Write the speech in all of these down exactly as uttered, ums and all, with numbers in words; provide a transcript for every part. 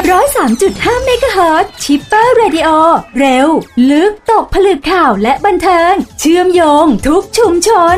ร้อยสามจุดห้า เมกะเฮิรตซ์ ชิปเปอร์เรดิโอ เร็วลึกตกผลึกข่าวและบันเทิงเชื่อมโยงทุกชุมชน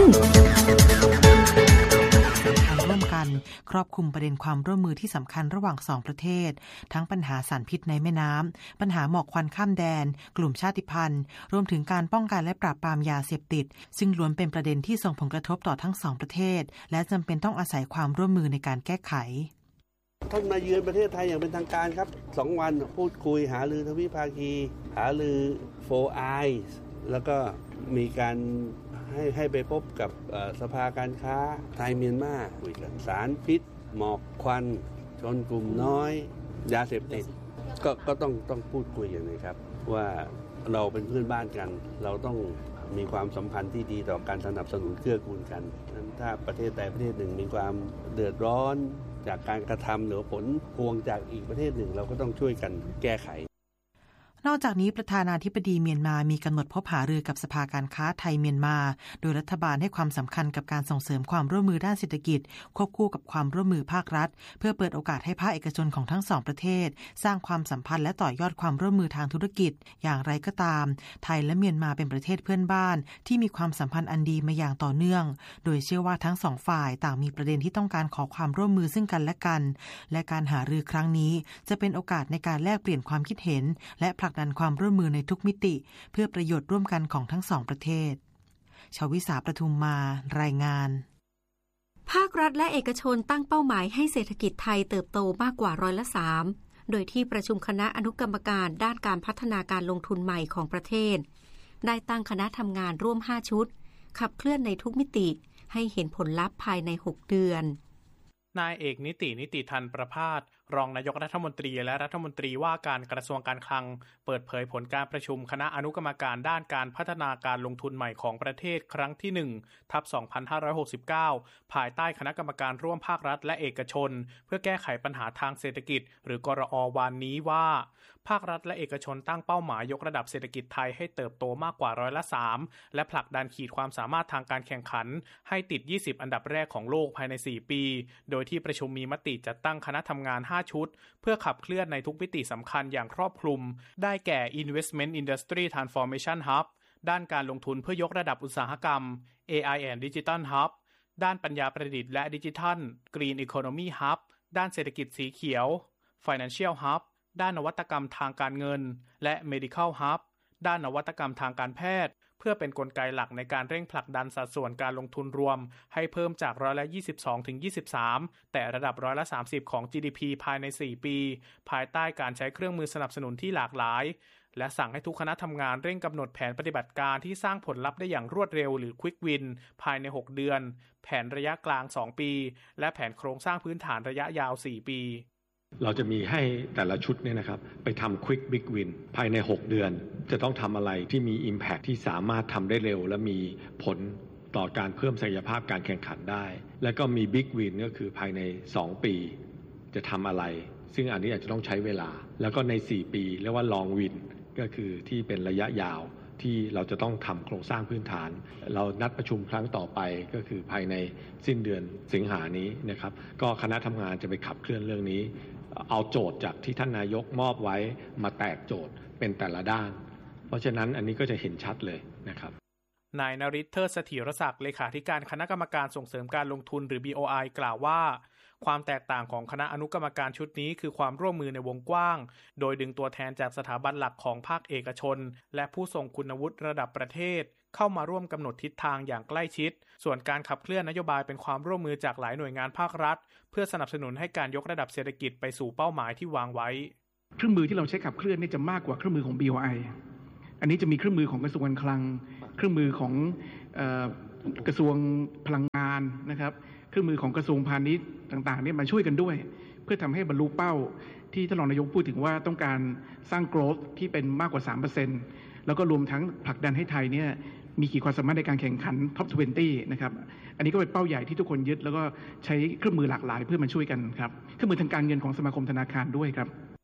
ร่วมกันครอบคลุมประเด็นความร่วมมือที่สำคัญระหว่างสองประเทศทั้งปัญหาสารพิษในแม่น้ำปัญหาหมอกควันข้ามแดนกลุ่มชาติพันธุ์รวมถึงการป้องกันและปราบปรามยาเสพติดซึ่งล้วนเป็นประเด็นที่ส่งผลกระทบต่อทั้งสองประเทศและจำเป็นต้องอาศัยความร่วมมือในการแก้ไขท่านมาเยือนประเทศไทยอย่างเป็นทางการครับสองวันพูดคุยหารือทวิภาคีหารือ Four Eyes แล้วก็มีการให้ให้ไปพบกับสภาการค้าไทยเมียนมาคุยกันสารพิษหมอกควันชนกลุ่มน้อยยาเสพติดก็ก็ต้องต้องพูดคุยกันนะครับว่าเราเป็นเพื่อนบ้านกันเราต้องมีความสัมพันธ์ที่ดีต่อการสนับสนุนเกื้อกูลกันถ้าประเทศใดประเทศหนึ่งมีความเดือดร้อนจากการกระทำหรือผลพวงจากอีกประเทศหนึ่งเราก็ต้องช่วยกันแก้ไขนอกจากนี้ประธานาธิบดีเมียนมามีกำหนดพบหารือกับสภาการค้าไทยเมียนมาโดยรัฐบาลให้ความสำคัญกับการส่งเสริมความร่วมมือด้านเศรษฐกิจควบคู่กับความร่วมมือภาครัฐเพื่อเปิดโอกาสให้ภาคเอกชนของทั้งสองประเทศสร้างความสัมพันธ์และต่อยอดความร่วมมือทางธุรกิจอย่างไรก็ตามไทยและเมียนมาเป็นประเทศเพื่อนบ้านที่มีความสัมพันธ์อันดีมาอย่างต่อเนื่องโดยเชื่อว่าทั้งสองฝ่ายต่างมีประเด็นที่ต้องการขอความร่วมมือซึ่งกันและกันและการหารือครั้งนี้จะเป็นโอกาสในการแลกเปลี่ยนความคิดเห็นและผลักดันความร่วมมือในทุกมิติเพื่อประโยชน์ร่วมกันของทั้งสองประเทศชวิสาประทุมมารายงานภาครัฐและเอกชนตั้งเป้าหมายให้เศรษฐกิจไทยเติบโตมากกว่าร้อยละสามโดยที่ประชุมคณะอนุกรรมการด้านการพัฒนาการลงทุนใหม่ของประเทศได้ตั้งคณะทำงานร่วมห้าชุดขับเคลื่อนในทุกมิติให้เห็นผลลัพธ์ภายในหกเดือนนายเอกนิตินิติธันประภาสรองนายกรัฐมนตรีและรัฐมนตรีว่าการกระทรวงการคลังเปิดเผยผลการประชุมคณะอนุกรรมการด้านการพัฒนาการลงทุนใหม่ของประเทศครั้งที่หนึ่งทับสองพันห้าร้อยหกสิบเก้าภายใต้คณะกรรมการร่วมภาครัฐและเอกชนเพื่อแก้ไขปัญหาทางเศรษฐกิจหรือกรอวันนี้ว่าภาครัฐและเอกชนตั้งเป้าหมายยกระดับเศรษฐกิจไทยให้เติบโตมากกว่าร้อยละสามและผลักดันขีดความสามารถทางการแข่งขันให้ติดยี่สิบอันดับแรกของโลกภายในสี่ปีโดยที่ประชุมมีมติจัดตั้งคณะทำงานห้าชุดเพื่อขับเคลื่อนในทุกมิติสำคัญอย่างครอบคลุมได้แก่ Investment Industry Transformation Hub ด้านการลงทุนเพื่อยกระดับอุตสาหกรรม เอ ไอ and Digital Hub ด้านปัญญาประดิษฐ์และดิจิทัล Green Economy Hub ด้านเศรษฐกิจสีเขียว Financial Hub ด้านนวัตกรรมทางการเงินและ Medical Hub ด้านนวัตกรรมทางการแพทย์เพื่อเป็นกลไกหลักในการเร่งผลักดันสัดส่วนการลงทุนรวมให้เพิ่มจากร้อยละยี่สิบสองถึงยี่สิบสามแต่ระดับร้อยละสามสิบของ จี ดี พี ภายในสี่ปีภายใต้การใช้เครื่องมือสนับสนุนที่หลากหลายและสั่งให้ทุกคณะทำงานเร่งกำหนดแผนปฏิบัติการที่สร้างผลลัพธ์ได้อย่างรวดเร็วหรือ Quick Win ภายในหกเดือนแผนระยะกลางสองปีและแผนโครงสร้างพื้นฐานระยะยาวสี่ปีเราจะมีให้แต่ละชุดเนี่ยนะครับไปทำ Quick Big Win ภายในหกเดือนจะต้องทำอะไรที่มี Impact ที่สามารถทำได้เร็วและมีผลต่อการเพิ่มศักยภาพการแข่งขันได้แล้วก็มี Big Win ก็คือภายในสองปีจะทำอะไรซึ่งอันนี้อาจจะต้องใช้เวลาแล้วก็ในสี่ปีเรียกว่า Long Win ก็คือที่เป็นระยะยาวที่เราจะต้องทำโครงสร้างพื้นฐานเรานัดประชุมครั้งต่อไปก็คือภายในสิ้นเดือนสิงหานี้นะครับก็คณะทำงานจะไปขับเคลื่อนเรื่องนี้เอาโจทย์จากที่ท่านนายกมอบไว้มาแตกโจทย์เป็นแต่ละด้านเพราะฉะนั้นอันนี้ก็จะเห็นชัดเลยนะครับนายนฤทธิ์เทิดเสถียรศักดิ์เลขาธิการคณะกรรมการส่งเสริมการลงทุนหรือ บี โอ ไอ กล่าวว่าความแตกต่างของคณะอนุกรรมการชุดนี้คือความร่วมมือในวงกว้างโดยดึงตัวแทนจากสถาบันหลักของภาคเอกชนและผู้ทรงคุณวุฒิระดับประเทศเข้ามาร่วมกำหนดทิศทางอย่างใกล้ชิดส่วนการขับเคลื่อนนโยบายเป็นความร่วมมือจากหลายหน่วยงานภาครัฐเพื่อสนับสนุนให้การยกระดับเศรษฐกิจไปสู่เป้าหมายที่วางไว้เครื่องมือที่เราใช้ขับเคลื่อนนี่จะมากกว่าเครื่องมือของ บี โอ ไอ อันนี้จะมีเครื่องมือของกระทรวงการคลังเครื่องมือของเอ่อกระทรวงพลังงานนะครับเครื่องมือของกระทรวงพาณิชย์ต่างๆเนี่ยมาช่วยกันด้วยเพื่อทำให้บรรลุเป้าที่ท่านรองนายกพูดถึงว่าต้องการสร้าง growth ที่เป็นมากกว่า สามเปอร์เซ็นต์ แล้วก็รวมทั้งผลักดันให้ไทยเนี่ยมีขีดความสามารถในการแข่งขัน ท็อป ยี่สิบ นะครับอันนี้ก็เป็นเป้าใหญ่ที่ทุกคนยึดแล้วก็ใช้เครื่องมือหลากหลายเพื่อมาช่วยกันครับเครื่องมือทางการเงินของสมาคมธนาคารด้วยครับ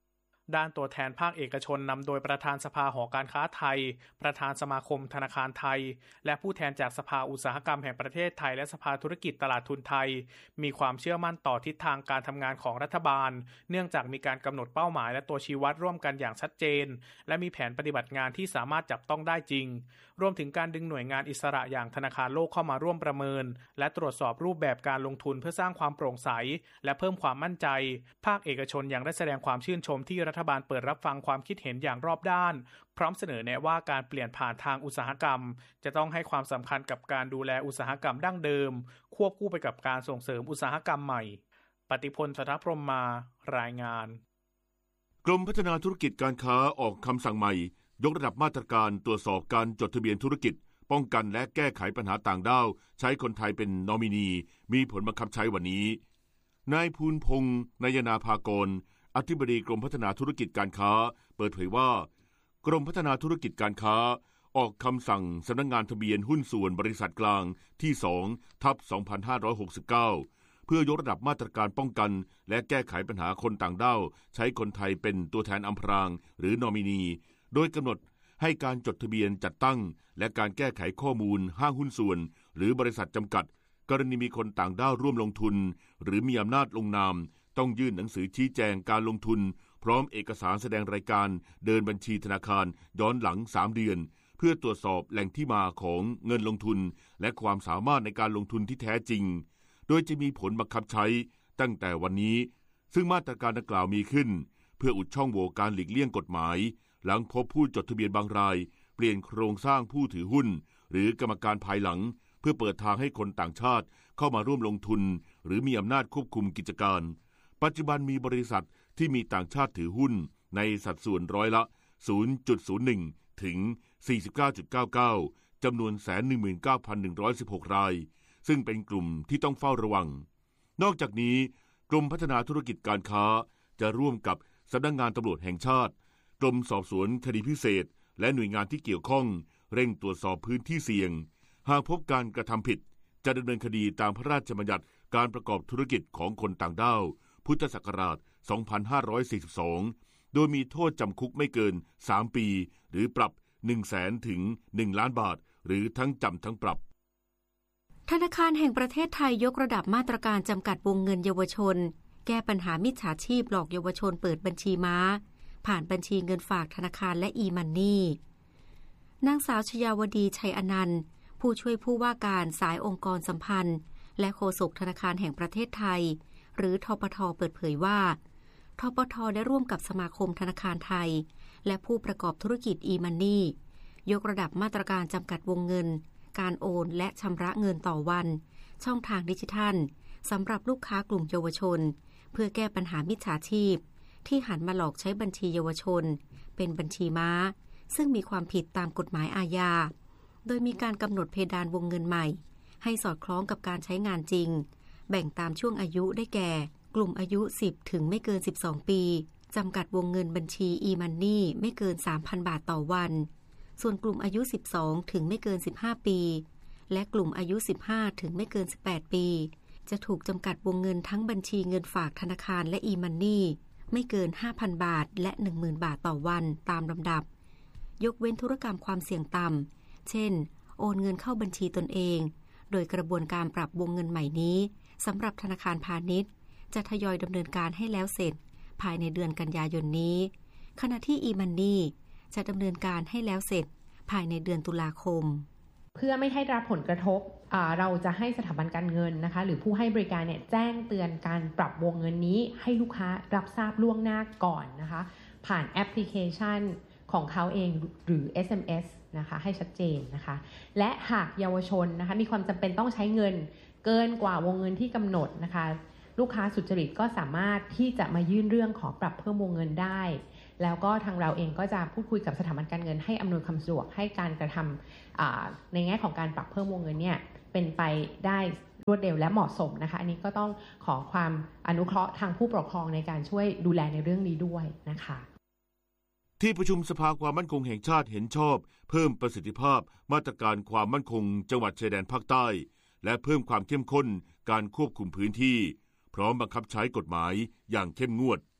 ด้านตัวแทนภาคเอกชนนำโดยประธานสภาหอการค้าไทยประธานสมาคมธนาคารไทยและผู้แทนจากสภาอุตสาหกรรมแห่งประเทศไทยและสภาธุรกิจตลาดทุนไทยมีความเชื่อมั่นต่อทิศทางการทำงานของรัฐบาลเนื่องจากมีการกำหนดเป้าหมายและตัวชี้วัดร่วมกันอย่างชัดเจนและมีแผนปฏิบัติงานที่สามารถจับต้องได้จริงรวมถึงการดึงหน่วยงานอิสระอย่างธนาคารโลกเข้ามาร่วมประเมินและตรวจสอบรูปแบบการลงทุนเพื่อสร้างความโปร่งใสและเพิ่มความมั่นใจภาคเอกชนยังได้แสดงความชื่นชมที่รัฐบาลเปิดรับฟังความคิดเห็นอย่างรอบด้านพร้อมเสนอแนะว่าการเปลี่ยนผ่านทางอุตสาหกรรมจะต้องให้ความสำคัญกับการดูแลอุตสาหกรรมดั้งเดิมควบคู่ไปกับการส่งเสริมอุตสาหกรรมใหม่ปฏิพล สัทธพรหมมารายงานกรมพัฒนาธุรกิจการค้าออกคำสั่งใหม่ยกระดับมาตรการตรวจสอบการจดทะเบียนธุรกิจป้องกันและแก้ไขปัญหาต่างด้าวใช้คนไทยเป็นนอมินีมีผลบังคับใช้วันนี้นายภูลพงษ์นายนาภากรอธิบดีกรมพัฒนาธุรกิจการค้าเปิดเผยว่ากรมพัฒนาธุรกิจการค้าออกคำสั่งสำนักงานทะเบียนหุ้นส่วนบริษัทกลางที่ สองทับสองพันห้าร้อยหกสิบเก้า เพื่อยกระดับมาตรการป้องกันและแก้ไขปัญหาคนต่างด้าวใช้คนไทยเป็นตัวแทนอำพรางหรือนอมินีโดยกำหนดให้การจดทะเบียนจัดตั้งและการแก้ไขข้อมูลห้างหุ้นส่วนหรือบริษัทจำกัดกรณีมีคนต่างด้าวร่วมลงทุนหรือมีอำนาจลงนามต้องยื่นหนังสือชี้แจงการลงทุนพร้อมเอกสารแสดงรายการเดินบัญชีธนาคารย้อนหลังสามเดือนเพื่อตรวจสอบแหล่งที่มาของเงินลงทุนและความสามารถในการลงทุนที่แท้จริงโดยจะมีผลบังคับใช้ตั้งแต่วันนี้ซึ่งมาตรการดังกล่าวมีขึ้นเพื่ออุดช่องโหว่การหลีกเลี่ยงกฎหมายหลังพบผู้จดทะเบียนบางรายเปลี่ยนโครงสร้างผู้ถือหุ้นหรือกรรมการภายหลังเพื่อเปิดทางให้คนต่างชาติเข้ามาร่วมลงทุนหรือมีอำนาจควบคุมกิจการปัจจุบันมีบริษัทที่มีต่างชาติถือหุ้นในสัดส่วนร้อยละ ศูนย์จุดศูนย์หนึ่ง ถึง สี่สิบเก้าจุดเก้าเก้า จำนวน หนึ่งแสนหนึ่งหมื่นเก้าพันหนึ่งร้อยสิบหก รายซึ่งเป็นกลุ่มที่ต้องเฝ้าระวังนอกจากนี้กรมพัฒนาธุรกิจการค้าจะร่วมกับสำนักงานตำรวจแห่งชาติกรมสอบสวนคดีพิเศษและหน่วยงานที่เกี่ยวข้องเร่งตรวจสอบพื้นที่เสี่ยงหากพบการกระทำผิดจะดำเนินคดีตามพระราชบัญญัติการประกอบธุรกิจของคนต่างด้าวพุทธศักราช สองพันห้าร้อยสี่สิบสอง โดยมีโทษจำคุกไม่เกิน สาม ปีหรือปรับ หนึ่งแสน ถึง หนึ่ง ล้านบาทหรือทั้งจำทั้งปรับธนาคารแห่งประเทศไทยยกระดับมาตรการจำกัดวงเงินเยาวชนแก้ปัญหามิจฉาชีพหลอกเยาวชนเปิดบัญชีม้าผ่านบัญชีเงินฝากธนาคารและ e-money นางสาวชยาวดีชัยอนันต์ผู้ช่วยผู้ว่าการสายองค์กรสัมพันธ์และโฆษกธนาคารแห่งประเทศไทยหรือธปท.เปิดเผยว่าธปท.ได้ร่วมกับสมาคมธนาคารไทยและผู้ประกอบธุรกิจ e-money ยกระดับมาตรการจำกัดวงเงินการโอนและชำระเงินต่อวันช่องทางดิจิทัลสำหรับลูกค้ากลุ่มเยาวชนเพื่อแก้ปัญหามิจฉาชีพที่หันมาหลอกใช้บัญชีเยาวชนเป็นบัญชีม้าซึ่งมีความผิดตามกฎหมายอาญาโดยมีการกำหนดเพดานวงเงินใหม่ให้สอดคล้องกับการใช้งานจริงแบ่งตามช่วงอายุได้แก่กลุ่มอายุ สิบ ถึงไม่เกิน สิบสอง ปีจำกัดวงเงินบัญชี e-money ไม่เกิน สามพัน บาทต่อวันส่วนกลุ่มอายุ สิบสอง ถึงไม่เกิน สิบห้า ปีและกลุ่มอายุ สิบห้า ถึงไม่เกิน สิบแปด ปีจะถูกจำกัดวงเงินทั้งบัญชีเงินฝากธนาคารและ e-money ไม่เกิน ห้าพัน บาทและ หนึ่งหมื่น บาทต่อวันตามลำดับยกเว้นธุรกรรมความเสี่ยงต่ำเช่นโอนเงินเข้าบัญชีตนเองโดยกระบวนการปรับวงเงินใหม่นี้สำหรับธนาคารพาณิชย์จะทยอยดำเนินการให้แล้วเสร็จภายในเดือนกันยายนนี้ขณะที่ e-money จะดำเนินการให้แล้วเสร็จภายในเดือนตุลาคมเพื่อไม่ให้รับผลกระทบเราจะให้สถาบันการเงินนะคะหรือผู้ให้บริการเนี่ยแจ้งเตือนการปรับวงเงินนี้ให้ลูกค้ารับทราบล่วงหน้าก่อนนะคะผ่านแอปพลิเคชันของเขาเองหรือ เอส เอ็ม เอส นะคะให้ชัดเจนนะคะและหากเยาวชนนะคะมีความจำเป็นต้องใช้เงินเกินกว่าวงเงินที่กำหนดนะคะลูกค้าสุจริตก็สามารถที่จะมายื่นเรื่องขอปรับเพิ่มวงเงินได้แล้วก็ทางเราเองก็จะพูดคุยกับสถาบันการเงินให้อำนวยความสะดวกให้การกระทำในแง่ของการปรับเพิ่มวงเงินเนี่ยเป็นไปได้รวดเร็วและเหมาะสมนะคะอันนี้ก็ต้องขอความอนุเคราะห์ทางผู้ปกครองในการช่วยดูแลในเรื่องนี้ด้วยนะคะที่ประชุมสภาความมั่นคงแห่งชาติเห็นชอบเพิ่มประสิทธิภาพมาตรการความมั่นคงจังหวัดชายแดนภาคใต้และเพิ่มความเข้มข้นการควบคุมพื้นที่พร้อมบังคับใช้กฎหมายอย่างเข้มงวด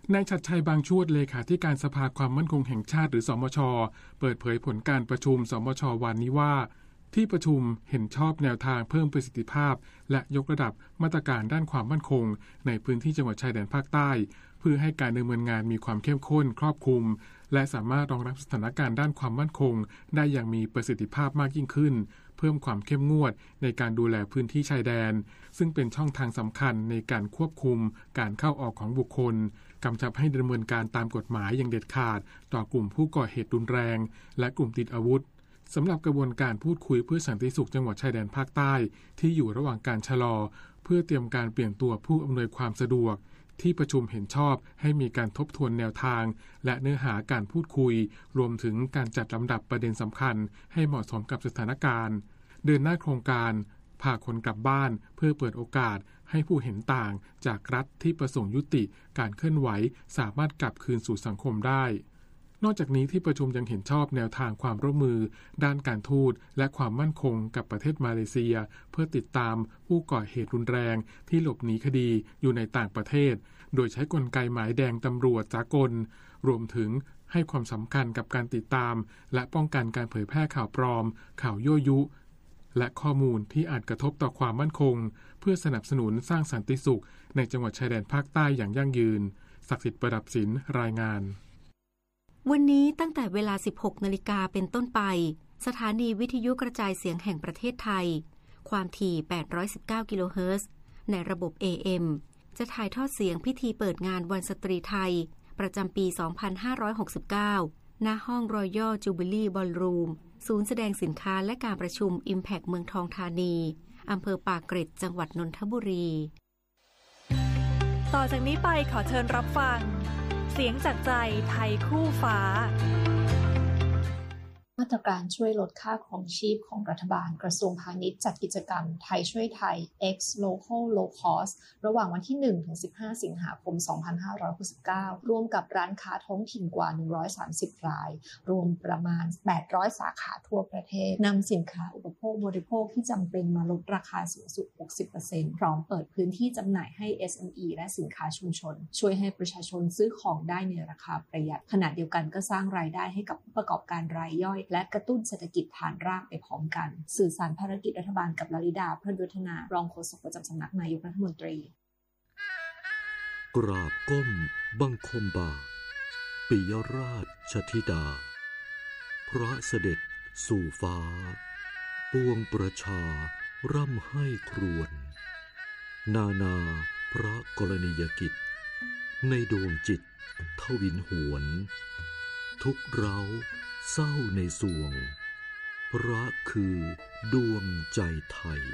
นายชัดชัยบางชวดเลขาธิการสภาความมั่นคงแห่งชาติหรือสมช.เปิดเผยผลการประชุมสมช.วันนี้ว่าที่ประชุมเห็นชอบแนวทางเพิ่มประสิทธิภาพและยกระดับมาตรการด้านความมั่นคงในพื้นที่จังหวัดชายแดนภาคใต้เพื่อให้การดำเนินงานมีความเข้มข้นครอบคลุมและสามารถรองรับสถานการณ์ด้านความมั่นคงได้อย่างมีประสิทธิภาพมากยิ่งขึ้นเพิ่มความเข้มงวดในการดูแลพื้นที่ชายแดนซึ่งเป็นช่องทางสำคัญในการควบคุมการเข้าออกของบุคคลกำชับให้ดำเนินการตามกฎหมายอย่างเด็ดขาดต่อกลุ่มผู้ก่อเหตุรุนแรงและกลุ่มติดอาวุธสำหรับกระบวนการพูดคุยเพื่อสันติสุขจังหวัดชายแดนภาคใต้ที่อยู่ระหว่างการชะลอเพื่อเตรียมการเปลี่ยนตัวผู้อำนวยความสะดวกที่ประชุมเห็นชอบให้มีการทบทวนแนวทางและเนื้อหาการพูดคุยรวมถึงการจัดลำดับประเด็นสำคัญให้เหมาะสมกับสถานการณ์เดินหน้าโครงการพาคนกลับบ้านเพื่อเปิดโอกาสให้ผู้เห็นต่างจากรัฐที่ประสงค์ยุติการเคลื่อนไหวสามารถกลับคืนสู่สังคมได้นอกจากนี้ที่ประชุมยังเห็นชอบแนวทางความร่วมมือด้านการทูตและความมั่นคงกับประเทศมาเลเซียเพื่อติดตามผู้ก่อเหตุรุนแรงที่หลบหนีคดีอยู่ในต่างประเทศโดยใช้กลไกหมายแดงตำรวจสากลรวมถึงให้ความสำคัญกับการติดตามและป้องกันการเผยแพร่ข่าวปลอมข่าวยั่วยุและข้อมูลที่อาจกระทบต่อความมั่นคงเพื่อสนับสนุนสร้างสันติสุขในจังหวัดชายแดนภาคใต้อย่างยั่งยืนศักดิ์สิทธิ์ประดับศิลป์รายงานวันนี้ตั้งแต่เวลา สิบหกนาฬิกา เป็นต้นไปสถานีวิทยุกระจายเสียงแห่งประเทศไทยความถี่แปดร้อยสิบเก้ากิโลเฮิรตซ์ในระบบ เอ เอ็ม จะถ่ายทอดเสียงพิธีเปิดงานวันสตรีไทยประจำปี สองพันห้าร้อยหกสิบเก้า ณ ห้อง Royal Jubilee Ballroom ศูนย์แสดงสินค้าและการประชุม Impact เมืองทองธานีอำเภอปากเกร็ดจังหวัดนนทบุรีต่อจากนี้ไปขอเชิญรับฟังเสียงจากใจไทยคู่ฟ้ามาตรการช่วยลดค่าครองชีพของรัฐบาลกระทรวงพาณิชย์จัดกิจกรรมไทยช่วยไทย X Local Low Cost ระหว่างวันที่ หนึ่งถึงสิบห้า สิงหาคม สองพันห้าร้อยหกสิบเก้า ร่วมกับร้านค้าท้องถิ่นกว่า หนึ่งร้อยสามสิบ รายรวมประมาณ แปดร้อย สาขาทั่วประเทศนำสินค้าอุปโภคบริโภคที่จำเป็นมาลดราคาสูงสุด หกสิบเปอร์เซ็นต์ พร้อมเปิดพื้นที่จำหน่ายให้ เอส เอ็ม อี และสินค้าชุมชนช่วยให้ประชาชนซื้อของได้ในราคาประหยัดขณะเดียวกันก็สร้างรายได้ให้กับผู้ประกอบการรายย่อยและกระตุ้นเศรษฐกิจฐานรากไปพร้อมกันสื่อสารภารกิจรัฐบาลกับลลิดาพระดุฒนารองโฆษกประจำสำนักนายกรัฐมนตรีกราบก้มบังคมบาทปิยราชธิดาพระเสด็จสู่ฟ้าปวงประชาร่ำให้ครวญนานาพระกรณียกิจในดวงจิตทวินหวนทุกเร้าเศร้าในสวงพระคือดวงใจไทย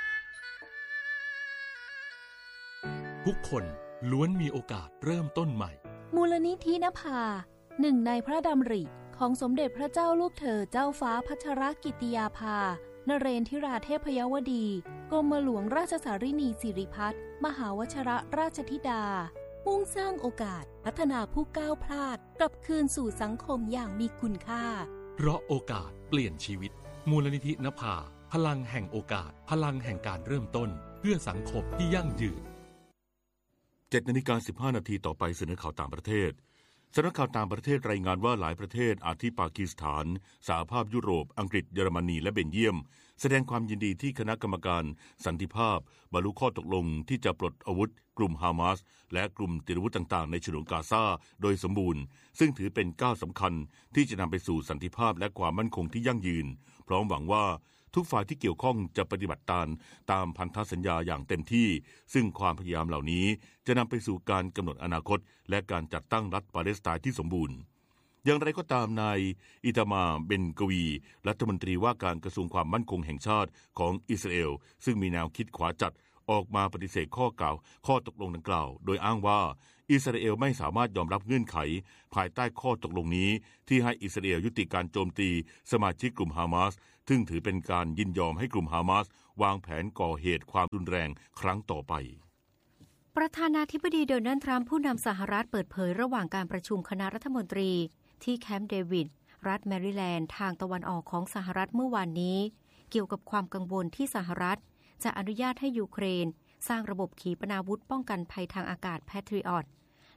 ทุกคนล้วนมีโอกาสเริ่มต้นใหม่มูลนิธินภาหนึ่งในพระดำริของสมเด็จพระเจ้าลูกเธอเจ้าฟ้าพัชรกิติยาภานเรนทิราเทพยวดีกรมหลวงราชสารินีสิริพัฒน์มหาวชิรราชธิดามุ่งสร้างโอกาสพัฒนาผู้ก้าวพลาดกลับคืนสู่สังคมอย่างมีคุณค่าเพราะโอกาสเปลี่ยนชีวิตมูลนิธินภาพลังแห่งโอกาสพลังแห่งการเริ่มต้นเพื่อสังคมที่ยั่งยืนเจ็ดนาฬิกาสิบห้านาทีต่อไปเสนอข่าวต่างประเทศสำนักข่าวต่างประเทศรายงานว่าหลายประเทศอาทิปากีสถานสหภาพยุโรปอังกฤษเยอรมนีและเบลเยียมแสดงความยินดีที่คณะกรรมการสันติภาพบรรลุข้อตกลงที่จะปลดอาวุธกลุ่มฮามาสและกลุ่มติดอาวุธต่างๆในฉนวนกาซาโดยสมบูรณ์ซึ่งถือเป็นก้าวสำคัญที่จะนำไปสู่สันติภาพและความมั่นคงที่ยั่งยืนพร้อมหวังว่าทุกฝ่ายที่เกี่ยวข้องจะปฏิบัติตามตามพันธสัญญาอย่างเต็มที่ซึ่งความพยายามเหล่านี้จะนำไปสู่การกำหนดอนาคตและการจัดตั้งรัฐปาเลสไตน์ที่สมบูรณ์อย่างไรก็ตามนายอิตามาเบนกวีรัฐมนตรีว่าการกระทรวงความมั่นคงแห่งชาติของอิสราเอลซึ่งมีแนวคิดขวาจัดออกมาปฏิเสธข้อกล่าวข้อตกลงดังกล่าวโดยอ้างว่าอิสราเอลไม่สามารถยอมรับเงื่อนไขภายใต้ข้อตกลงนี้ที่ให้อิสราเอลยุติการโจมตีสมาชิกกลุ่มฮามาสซึ่งถือเป็นการยินยอมให้กลุ่มฮามาสวางแผนก่อเหตุความรุนแรงครั้งต่อไปประธานาธิบดีโดนัลด์ทรัมป์ผู้นำสหรัฐเปิดเผยระหว่างการประชุมคณะรัฐมนตรีที่แคมป์เดวิดรัฐแมริแลนด์ทางตะวันออกของสหรัฐเมื่อวานนี้เกี่ยวกับความกังวลที่สหรัฐจะอนุญาตให้ยูเครนสร้างระบบขีปนาวุธป้องกันภัยทางอากาศ Patriot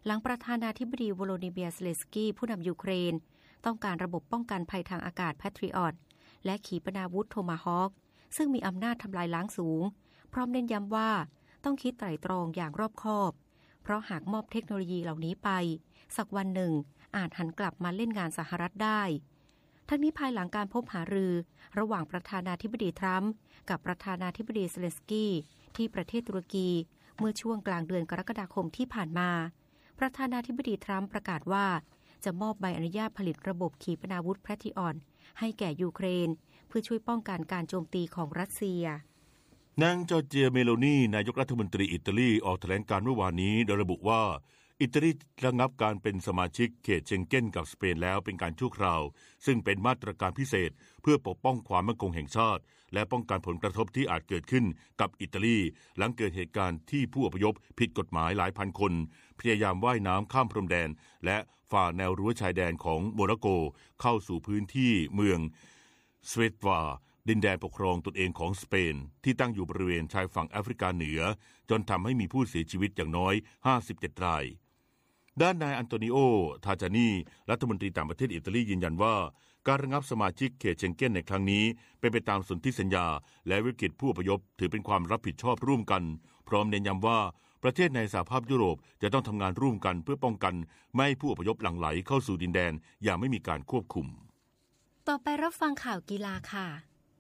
หลังประธานาธิบดีโวโลดิเมียร์ เซเลนสกี้ผู้นำยูเครนต้องการระบบป้องกันภัยทางอากาศ Patriot และขีปนาวุธโทมาฮอคซึ่งมีอำนาจทำลายล้างสูงพร้อมเน้นย้ำว่าต้องคิดไตร่ตรองอย่างรอบคอบเพราะหากมอบเทคโนโลยีเหล่านี้ไปสักวันหนึ่งอาจหันกลับมาเล่นงานสหรัฐได้ทั้งนี้ภายหลังการพบหารือระหว่างประธานาธิบดีทรัมป์กับประธานาธิบดีเซเลนสกี้ที่ประเทศตุรกีเมื่อช่วงกลางเดือนกรกฎาคมที่ผ่านมาประธานาธิบดีทรัมป์ประกาศว่าจะมอบใบอนุญาตผลิตระบบขีปนาวุธ Patriot ให้แก่ยูเครนเพื่อช่วยป้องกันการโจมตีของรัสเซียนางจอร์เจียเมโลนีนายกรัฐมนตรีอิตาลีออกแถลงการเมื่อวานนี้โดยระบุว่าอิตาลีระงับการเป็นสมาชิกเขตเชงเก้นกับสเปนแล้วเป็นการชั่วคราวซึ่งเป็นมาตรการพิเศษเพื่อปกป้องความมั่นคงแห่งชาติและป้องกันผลกระทบที่อาจเกิดขึ้นกับอิตาลีหลังเกิดเหตุการณ์ที่ผู้อพยพผิดกฎหมายหลายพันคนพยายามว่ายน้ำข้ามพรมแดนและฝ่าแนวรั้วชายแดนของโมร็อกโกเข้าสู่พื้นที่เมืองสเวตวาดินแดนปกครองตนเองของสเปนที่ตั้งอยู่บริเวณชายฝั่งแอฟริกาเหนือจนทำให้มีผู้เสียชีวิตอย่างน้อยห้าสิบเจ็ดรายด้านนายอันโตนิโอทาจานีรัฐมนตรีต่างประเทศอิตาลียืนยันว่าการระงับสมาชิกเขตเชงเก้นในครั้งนี้เป็นไปตามสนธิสัญญาและวิกฤตผู้อพยพถือเป็นความรับผิดชอบร่วมกันพร้อมเน้นย้ำว่าประเทศในสหภาพยุโรปจะต้องทำงานร่วมกันเพื่อป้องกันไม่ให้ผู้อพยพหลั่งไหลเข้าสู่ดินแดนอย่างไม่มีการควบคุมต่อไปรับฟังข่าวกีฬาค่ะ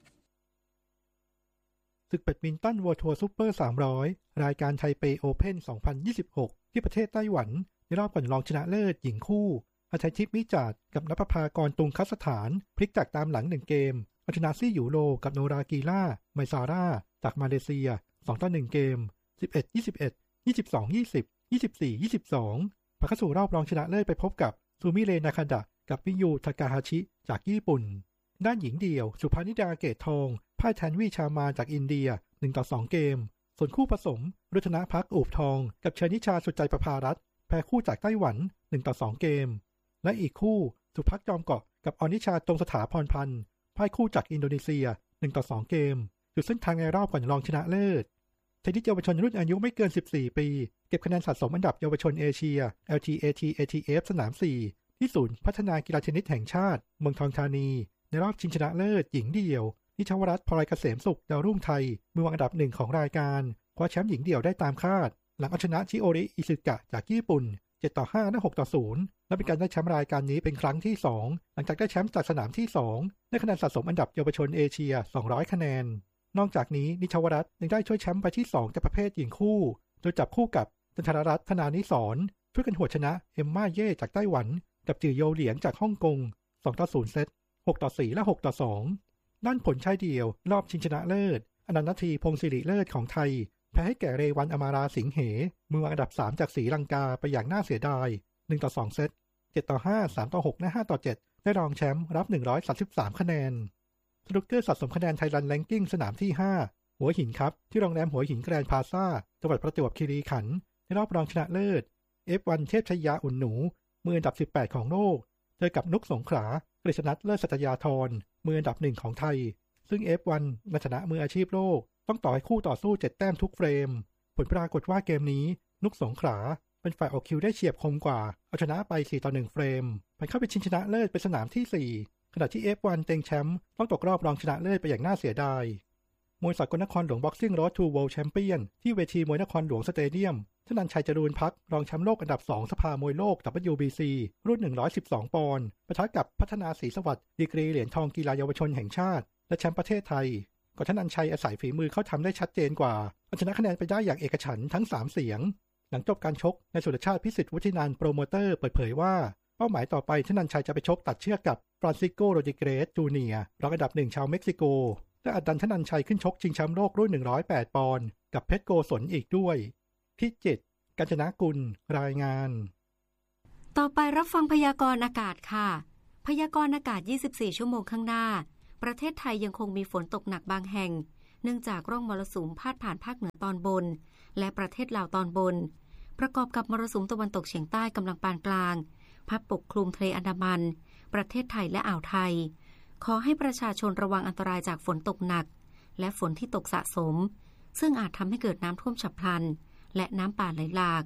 ศึกแบดมินตัน World Tour Super สามร้อยรายการไทเปโอเพ่นสองพันยี่สิบหกที่ประเทศไต้หวันในรอบก่อนรองชนะเลิศหญิงคู่อาชัยทิพย์มิจาดกับณภพากรตุงคัสถานพลิกจากตามหลังหนึ่งเกมเอาชนะซี่หยูโรกับโนรากีล่าไมซาร่าจากมาเลเซียสองต่อหนึ่งเกมสิบเอ็ด ยี่สิบเอ็ด ยี่สิบสอง ยี่สิบ ยี่สิบสี่ ยี่สิบสองผ่านเข้าสู่รอบรองชนะเลิศไปพบกับซูมิเรนาคาดะกับมิยูทากาฮาชิจากญี่ปุ่นด้านหญิงเดี่ยวสุภานิดาเกตทองพ่ายแทนวิชามาจากอินเดียหนึ่งต่อสองเกมส่วนคู่ผสมรุธนาพักอูบทองกับเชนิชาสุใจประภารัตน์แพ้คู่จากไต้หวันหนึ่งต่อสองเกมและอีกคู่สุภักจอมเกาะกับอนิชาตรงสถาพรพันธ์พ่ายคู่จากอินโดนีเซียหนึ่งต่อสองเกมจุดเส้นทางในรอบก่อนรองชนะเลิศเทนนิสเยาวชนรุ่นอายุไม่เกินสิบสี่ปีเก็บคะแนนสะสมอันดับเยาวชนเอเชีย แอล ที เอ ที เอ ที เอฟ สนามสี่ที่ศูนย์พัฒนากีฬาเทนนิสแห่งชาติเมืองทองธานีในรอบชิงชนะเลิศหญิงเดี่ยวนิชวรัตน์พลอยเกษมสุขดาวรุ่งไทยมือวางอันดับหนึ่งของรายการคว้าแชมป์หญิงเดี่ยวได้ตามคาดหลังเอาชนะชิโอริอิซึกะจากญี่ปุ่นเจ็ดต่อห้าและหกต่อศูนย์และเป็นการได้แชมป์รายการนี้เป็นครั้งที่สองหลังจากได้แชมป์จากสนามที่สองได้คะแนนสะสมอันดับเยาวชนเอเชียสองร้อยคะแนนนอกจากนี้นิชวรัตน์ยังได้ช่วยแชมป์ไปที่สองจากประเภทหญิงคู่โดยจับคู่กับจันทรรัตน์ธนานิสรช่วยกันหัวชนะเอมม่าเย่จากไต้หวันกับจือโยเหลียงจากฮ่องกงสองต่อศูนย์เซตหกต่อสี่และหกต่อสองด้านผลชายเดี่ยวรอบชิงชนะเลิศอนันต์ทีพงศิริเลิศของไทยแพ้ให้แก่เรวันอมาราสิงเหมืออันดับสามจากศรีลังกาไปอย่างน่าเสียดายหนึ่งต่อสองเซตเจ็ดต่อห้า สามต่อหกและห้าต่อเจ็ดได้รองแชมป์รับหนึ่งร้อยสามสิบสามคะแนนสนุกเกอร์สะสมคะแนนไทยรันแรงกิ้งสนามที่ห้าหัวหินครับที่โรงแรมหัวหินแกรนด์พลาซ่าจังหวัดประจวบคีรีขันธ์ในรอบรองชนะเลิศ เอฟ วัน เทพชยาอุ่นหนูมืออันดับสิบแปดของโลกเจอกับนุกสงขลากฤษณัทเลิศสัตยาธรมืออันดับหนึ่งของไทยซึ่ง เอฟ วัน ในฐานะมืออาชีพโลกต้องต่อให้คู่ต่อสู้เจ็ดแต้มทุกเฟรมผลปรากฏว่าเกมนี้นุกสงขลาเป็นฝ่ายออกคิวได้เฉียบคมกว่าเอาชนะไปสี่ต่อหนึ่งเฟรมผ่านเข้าไปชิงชนะเลิศเป็นสนามที่สี่ขณะที่ เอฟ วัน เต็งแชมป์ต้องตกรอบรองชนะเลิศไปอย่างน่าเสียดายมวยสากลนครหลวงบ็อกซิ่งโรดทูเวิลด์แชมเปี้ยนที่เวทีมวยนครหลวงสเตเดียมธนันชัยจรูนพักรองแชมป์โลกอันดับสองสภามวยโลก ดับเบิลยู บี ซี รุ่นหนึ่งร้อยสิบสองปอนด์ปะทะกับพัฒนาศรีสวัสดิ์ดีกรีเหรียญทองกีฬาเยาวชนแห่งชาติและแชมป์ประเทศไทยก่อนธนันชัยอาศัยฝีมือเข้าทำได้ชัดเจนกว่าเอาชนะคะแนนไปได้อย่างเอกฉันท์ทั้งสามเสียงหลังจบการชกนายสุรชาติพิสิทธิ์วุฒินันท์โปรโมเตอร์เปิดเผยว่าเป้าหมายต่อไปธนันชัยจะไปชกตัดเชือกกับฟรานซิโกโรดิเกรสจูเนียร์รองอันดับหนึ่งชาวเม็กซิโกและอัดดันธนันชัยขึ้นชกชิงแชมป์โลกรุ่นหนึ่งร้อยแปดปอนด์กับเพชรโกศลอีกด้วยพิจิตรกาญจนกุลรายงานต่อไปรับฟังพยากรณ์อากาศค่ะพยากรณ์อากาศยี่สิบสี่ชั่วโมงข้างหน้าประเทศไทยยังคงมีฝนตกหนักบางแห่งเนื่องจากร่องมรสุมพาดผ่านภาคเหนือตอนบนและประเทศลาวตอนบนประกอบกับมรสุมตะวันตกเฉียงใต้กำลังปานกลางพัดปกคลุมทะเลอันดามันประเทศไทยและอ่าวไทยขอให้ประชาชนระวังอันตรายจากฝนตกหนักและฝนที่ตกสะสมซึ่งอาจทำให้เกิดน้ำท่วมฉับพลันและน้ำป่าไหลหลาก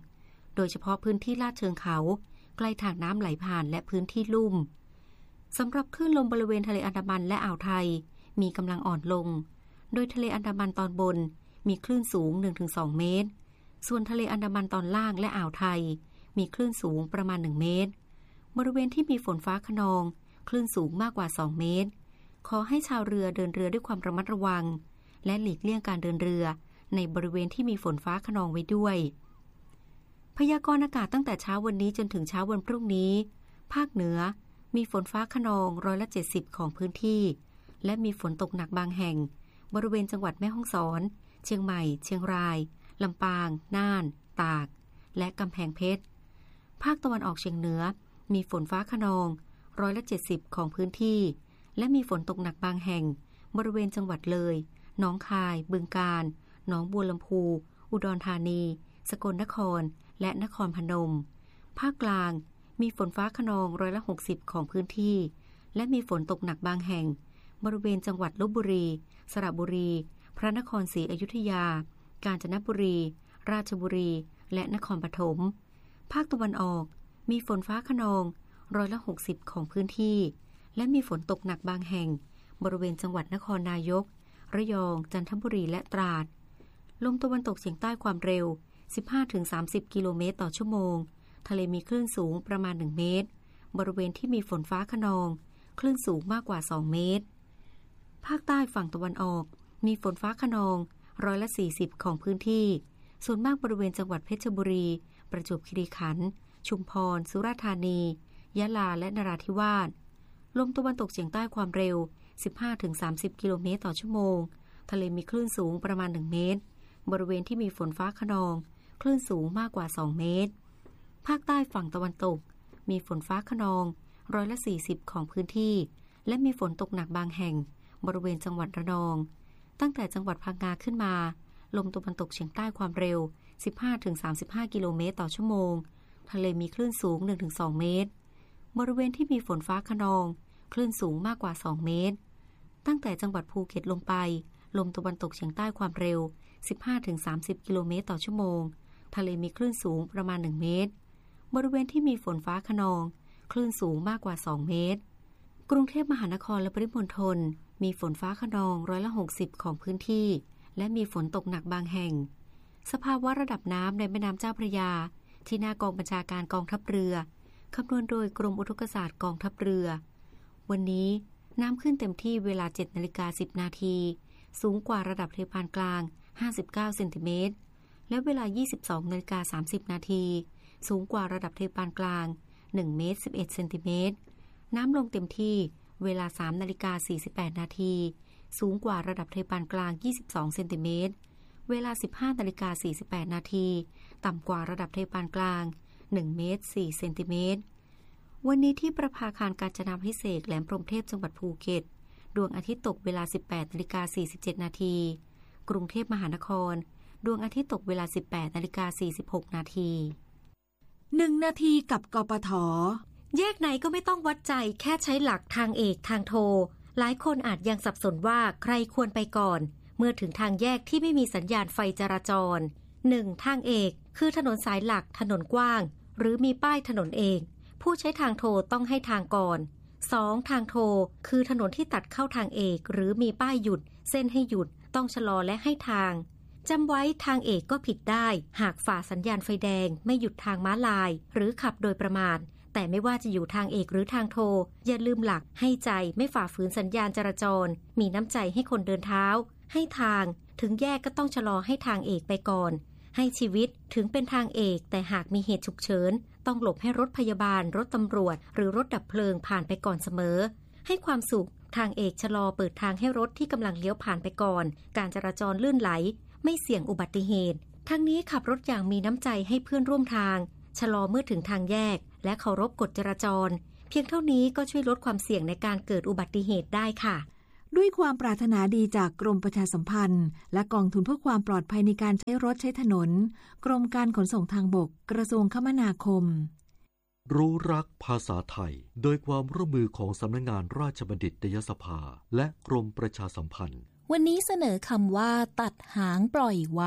โดยเฉพาะพื้นที่ลาดเชิงเขาใกล้ทางน้ำไหลผ่านและพื้นที่ลุ่มสำหรับคลื่นลมบริเวณทะเลอันดามันและอ่าวไทยมีกำลังอ่อนลงโดยทะเลอันดามันตอนบนมีคลื่นสูง หนึ่งถึงสอง เมตรส่วนทะเลอันดามันตอนล่างและอ่าวไทยมีคลื่นสูงประมาณหนึ่งเมตรบริเวณที่มีฝนฟ้าคะนองคลื่นสูงมากกว่าสองเมตรขอให้ชาวเรือเดินเรือด้วยความระมัดระวังและหลีกเลี่ยงการเดินเรือในบริเวณที่มีฝนฟ้าคะนองไว้ด้วยพยากรณ์อากาศตั้งแต่เช้าวันนี้จนถึงเช้าวันพรุ่งนี้ภาคเหนือมีฝนฟ้าคะนองร้อยละเจ็ดสิบของพื้นที่และมีฝนตกหนักบางแห่งบริเวณจังหวัดแม่ฮ่องสอนเชียงใหม่เชียงรายลำปางน่านตากและกำแพงเพชรภาคตะวันออกเฉียงเหนือมีฝนฟ้าคะนองร้อยละเจ็ดสิบของพื้นที่และมีฝนตกหนักบางแห่งบริเวณจังหวัดเลยหนองคายบึงกาฬหนองบัวลำพูอุดรธานีสกลนครและนครพนมภาคกลางมีฝนฟ้าคะนองร้อยละหกสิบของพื้นที่และมีฝนตกหนักบางแห่งบริเวณจังหวัดลพบุรีสระบุรีพระนครศรีอยุธยากาญจนบุรีราชบุรีและนครปฐมภาคตะวันออกมีฝนฟ้าคะนองร้อยละหกสิบของพื้นที่และมีฝนตกหนักบางแห่งบริเวณจังหวัดนครนายกระยองจันทบุรีและตราดลมตะวันตกเฉียงใต้ความเร็ว สิบห้าถึงสามสิบ กิโลเมตรต่อชั่วโมงทะเลมีคลื่นสูงประมาณหนึ่งเมตรบริเวณที่มีฝนฟ้าคะนองคลื่นสูงมากกว่าสองเมตรภาคใต้ฝั่งตะวันออกมีฝนฟ้าคะนองร้อยละสี่สิบของพื้นที่ส่วนมากบริเวณจังหวัดเพชรบุรีประจวบคีรีขันธ์ชุมพรสุราษฎร์ธานียะลาและนราธิวาสลมตะวันตกเฉียงใต้ความเร็ว สิบห้าถึงสามสิบ กิโลเมตรต่อชั่วโมงทะเลมีคลื่นสูงประมาณหนึ่งเมตรบริเวณที่มีฝนฟ้าคะนองคลื่นสูงมากกว่าสองเมตรภาคใต้ฝั่งตะวันตกมีฝนฟ้าคะนองร้อยละสี่สิบของพื้นที่และมีฝนตกหนักบางแห่งบริเวณจังหวัดระนองตั้งแต่จังหวัดพังงาขึ้นมาลมตะวันตกเฉียงใต้ความเร็ว สิบห้าถึงสามสิบห้า กิโลเมตรต่อชั่วโมงทะเลมีคลื่นสูง หนึ่งถึงสอง เมตรบริเวณที่มีฝนฟ้าคะนองคลื่นสูงมากกว่าสองเมตรตั้งแต่จังหวัดภูเก็ตลงไปลมตะวันตกเฉียงใต้ความเร็ว สิบห้าถึงสามสิบ กิโลเมตรต่อชั่วโมงทะเลมีคลื่นสูงประมาณหนึ่งเมตรบริเวณที่มีฝนฟ้าคะนองคลื่นสูงมากกว่าสองเมตรกรุงเทพมหานครและปริมณฑลมีฝนฟ้าคะนองร้อยละหกสิบของพื้นที่และมีฝนตกหนักบางแห่งสภาวะระดับน้ำในแม่น้ำเจ้าพระยาที่หน้ากองบัญชาการกองทัพเรือคำนวณโดยกรมอุทกศาสตร์กองทัพเรือวันนี้น้ำขึ้นเต็มที่เวลา เจ็ดนาฬิกาสิบ นาทีสูงกว่าระดับทะเลปานกลางห้าสิบเก้าเซนติเมตรและเวลา ยี่สิบสองนาฬิกาสามสิบ นาทีสูงกว่าระดับทะเลปานกลางหนึ่งเมตรสิบเอ็ดเซนติเมตรน้ำลงเต็มที่เวลา สามนาฬิกาสี่สิบแปด นาทีสูงกว่าระดับทะเลปานกลางยี่สิบสองเซนติเมตรเวลา สิบห้านาฬิกาสี่สิบแปด นาทีต่ำกว่าระดับทะเลปานกลางหนึ่งเมตรสี่เซนติเมตรวันนี้ที่ประภาคารกาญจนาภิเษกแหลมพรหมเทพจังหวัดภูเก็ตดวงอาทิตย์ตกเวลา สิบแปดนาฬิกาสี่สิบเจ็ด นาทีกรุงเทพมหานครดวงอาทิตย์ตกเวลา สิบแปดนาฬิกาสี่สิบหก นาทีหนึ่งนาทีกับกปท. แยกไหนก็ไม่ต้องวัดใจแค่ใช้หลักทางเอกทางโทหลายคนอาจยังสับสนว่าใครควรไปก่อนเมื่อถึงทางแยกที่ไม่มีสัญญาณไฟจราจร หนึ่ง ทางเอกคือถนนสายหลักถนนกว้างหรือมีป้ายถนนเอกผู้ใช้ทางโทต้องให้ทางก่อน สอง ทางโทคือถนนที่ตัดเข้าทางเอกหรือมีป้ายหยุดเส้นให้หยุดต้องชะลอและให้ทางจำไว้ทางเอกก็ผิดได้หากฝ่าสัญญาณไฟแดงไม่หยุดทางม้าลายหรือขับโดยประมาทแต่ไม่ว่าจะอยู่ทางเอกหรือทางโทอย่าลืมหลักให้ใจไม่ฝ่าฝืนสัญญาณจราจรมีน้ำใจให้คนเดินเท้าให้ทางถึงแยกก็ต้องชะลอให้ทางเอกไปก่อนให้ชีวิตถึงเป็นทางเอกแต่หากมีเหตุฉุกเฉินต้องหลบให้รถพยาบาลรถตำรวจหรือรถดับเพลิงผ่านไปก่อนเสมอให้ความสุขทางเอกชะลอเปิดทางให้รถที่กำลังเลี้ยวผ่านไปก่อนการจราจรลื่นไหลไม่เสี่ยงอุบัติเหตุทั้งนี้ขับรถอย่างมีน้ำใจให้เพื่อนร่วมทางชะลอเมื่อถึงทางแยกและเคารพกฎจราจรเพียงเท่านี้ก็ช่วยลดความเสี่ยงในการเกิดอุบัติเหตุได้ค่ะด้วยความปรารถนาดีจากกรมประชาสัมพันธ์และกองทุนเพื่อความปลอดภัยในการใช้รถใช้ถนนกรมการขนส่งทางบกกระทรวงคมนาคมรู้รักภาษาไทยโดยความร่วมมือของสำนักงานราชบัณฑิตยสภาและกรมประชาสัมพันธ์วันนี้เสนอคำว่าตัดหางปล่อยวัด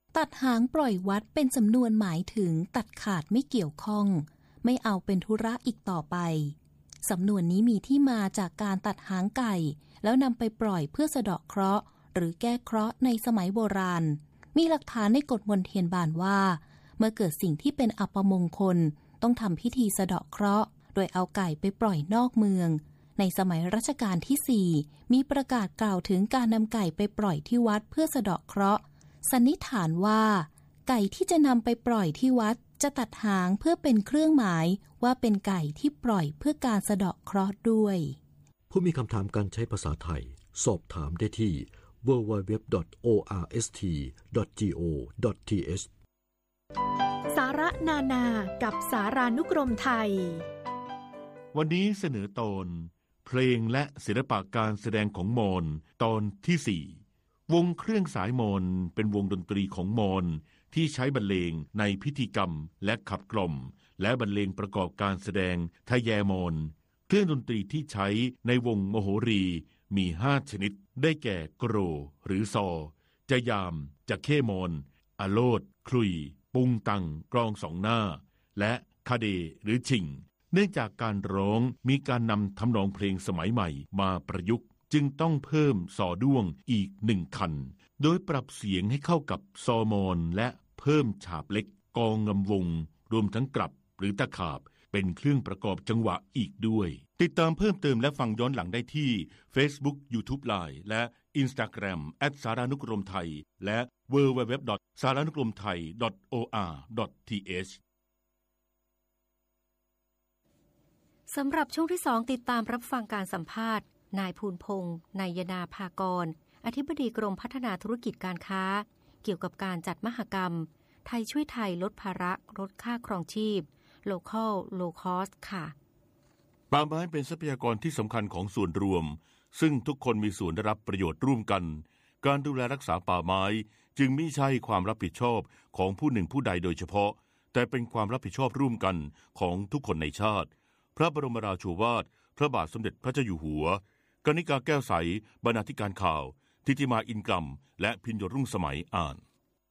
ตัดหางปล่อยวัดเป็นสำนวนหมายถึงตัดขาดไม่เกี่ยวข้องไม่เอาเป็นธุระอีกต่อไปสำนวนนี้มีที่มาจากการตัดหางไก่แล้วนำไปปล่อยเพื่อสะเดาะเคราะห์หรือแก้เคราะห์ในสมัยโบราณมีหลักฐานในกฎมนเทียนบานว่าเมื่อเกิดสิ่งที่เป็นอัปมงคลต้องทำพิธีสะเดาะเคราะห์โดยเอาไก่ไปปล่อยนอกเมืองในสมัยรัชกาลที่สี่มีประกาศกล่าวถึงการนำไก่ไปปล่อยที่วัดเพื่อสะเดาะเคราะห์สันนิษฐานว่าไก่ที่จะนำไปปล่อยที่วัดจะตัดหางเพื่อเป็นเครื่องหมายว่าเป็นไก่ที่ปล่อยเพื่อการสะเดาะเคราะห์ด้วยผู้มีคำถามการใช้ภาษาไทยสอบถามได้ที่ ดับเบิลยู ดับเบิลยู ดับเบิลยู ดอท โอ อาร์ เอส ที ดอท จี โอ ดอท ที เอชสาระนานากับสารานุกรมไทยวันนี้เสนอตอนเพลงและศิลปะการแสดงของมอญตอนที่สี่วงเครื่องสายมอญเป็นวงดนตรีของมอญที่ใช้บรรเลงในพิธีกรรมและขับกล่อมและบรรเลงประกอบการแสดงทะแยมอญเครื่องดนตรีที่ใช้ในวงมโหรีมีห้าชนิดได้แก่โกรหรือซอจะยามจะเข้มอญอโลดคลุยปุงตังกลองสองหน้าและคาเดหรือชิงเนื่องจากการร้องมีการนำทำนองเพลงสมัยใหม่มาประยุกต์จึงต้องเพิ่มซอด้วงอีกหนึ่งคันโดยปรับเสียงให้เข้ากับซอมอนและเพิ่มฉาบเล็กกองงำวงรวมทั้งกลับหรือตะขาบเป็นเครื่องประกอบจังหวะอีกด้วยติดตามเพิ่มเติมและฟังย้อนหลังได้ที่ Facebook YouTube Line และ Instagram แอท สารานุกรมไทยและ ดับเบิลยู ดับเบิลยู ดับเบิลยู ดอท สารานุกรมไทย ดอท โอ อาร์ ดอท ที เอชสำหรับช่วงที่สองติดตามรับฟังการสัมภาษณ์นายภูลพงษ์นายนาภากรอธิบดีกรมพัฒนาธุรกิจการค้าเกี่ยวกับการจัดมหกรรมไทยช่วยไทยลดภาระลดค่าครองชีพ Local Low Cost ค่ะป่าไม้เป็นทรัพยากรที่สำคัญของส่วนรวมซึ่งทุกคนมีส่วนได้รับประโยชน์ร่วมกันการดูแลรักษาป่าไม้จึงไม่ใช่ความรับผิดชอบของผู้หนึ่งผู้ใดโดยเฉพาะแต่เป็นความรับผิดชอบร่วมกันของทุกคนในชาติพระบรมราโชวาทพระบาทสมเด็จพระเจ้าอยู่หัวกนิกาแก้วใสบรรณาธิการข่าวทิติมาอินกรัมและพิญโยรุ่งสมัยอ่าน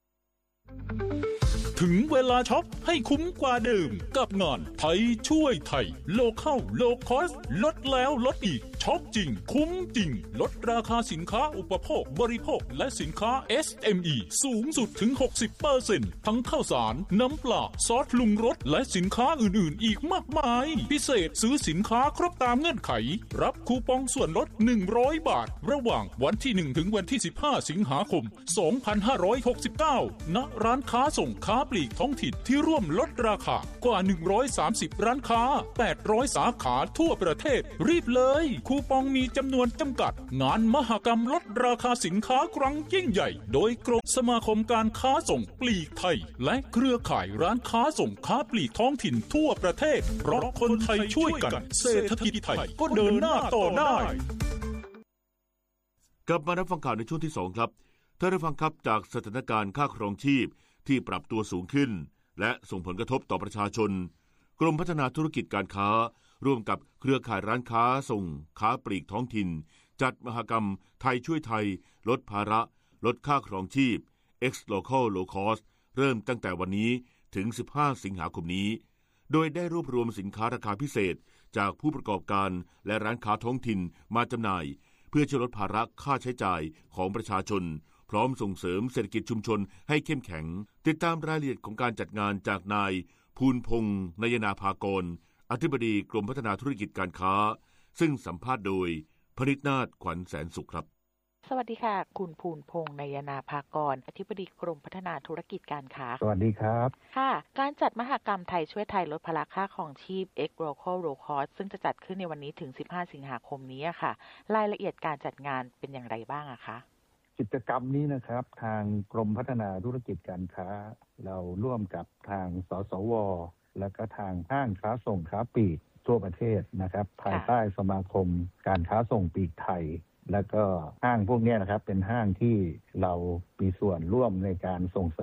ถึงเวลาช็อปให้คุ้มกว่าเดิมกับงานไทยช่วยไทย Local Low Cost ลดแล้วลดอีกช็อปจริงคุ้มจริงลดราคาสินค้าอุปโภคบริโภคและสินค้า เอส เอ็ม อี สูงสุดถึง หกสิบเปอร์เซ็นต์ ทั้งข้าวสารน้ำปลาซอสปรุงรสและสินค้าอื่นๆอีกมากมายพิเศษซื้อสินค้าครบตามเงื่อนไขรับคูปองส่วนลดหนึ่งร้อยบาทระหว่างวันที่หนึ่งถึงวันที่สิบห้าสิงหาคมสองพันห้าร้อยหกสิบเก้าณร้านค้าส่งค้าปลีกท้องถิ่นที่ร่วมลดราคากว่าหนึ่งร้อยสามสิบร้านค้าแปดร้อยสาขาทั่วประเทศรีบเลยคูปองมีจำนวนจำกัดงานมหกรรมลดราคาสินค้าครั้งยิ่งใหญ่โดยกรมสมาคมการค้าส่งปลีกไทยและเครือข่ายร้านค้าส่งค้าปลีกท้องถิ่นทั่วประเทศเพราะคนไทยช่วยกันเศรษฐกิจไทยก็เดินหน้าต่อได้กลับมารับฟังข่าวในช่วงที่สองครับท่านได้ฟังครับจากสถานการณ์ค่าครองชีพที่ปรับตัวสูงขึ้นและส่งผลกระทบต่อประชาชนกรมพัฒนาธุรกิจการค้าร่วมกับเครือข่ายร้านค้าส่งค้าปลีกท้องถิ่นจัดมหกรรมไทยช่วยไทยลดภาระลดค่าครองชีพ X Local Low Cost เริ่มตั้งแต่วันนี้ถึงสิบห้าสิงหาคมนี้โดยได้รวบรวมสินค้าราคาพิเศษจากผู้ประกอบการและร้านค้าท้องถิ่นมาจำหน่ายเพื่อช่วยลดภาระค่าใช้จ่ายของประชาชนพร้อมส่งเสริมเศรษฐกิจชุมชนให้เข้มแข็งติดตามรายละเอียดของการจัดงานจากนายภูลพงษ์นายนาภากรอธิบดีกรมพัฒนาธุรกิจการค้าซึ่งสัมภาษณ์โดยพนิษฐ์นาถขวัญแสนสุขครับสวัสดีค่ะคุณภูลพงษ์นายนาภากรอธิบดีกรมพัฒนาธุรกิจการค้าสวัสดีครับค่ะการจัดมหกรรมไทยช่วยไทยลดภาระค่าครองชีพ X Local Low Cost ซึ่งจะจัดขึ้นในวันนี้ถึงสิบห้าสิงหาคมนี้ค่ะรายละเอียดการจัดงานเป็นอย่างไรบ้างอะคะกิจกรรมนี้นะครับทางกรมพัฒนาธุรกิจการค้าเราร่วมกับทางสสวและก็ทางห้างค้าส่งค้าปลีกทั่วประเทศนะครับภายใต้สมาคมการค้าส่งปลีกไทยแล้วก็ห้างพวกนี้นะครับเป็นห้างที่เรามีส่วนร่วมในการส่งเสริม